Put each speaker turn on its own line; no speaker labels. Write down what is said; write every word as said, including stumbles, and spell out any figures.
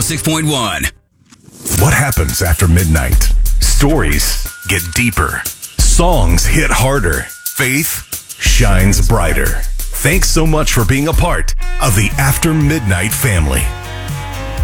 oh six point one.
What happens after midnight? Stories get deeper. Songs hit harder. Faith shines brighter. Thanks so much for being a part of the After Midnight family.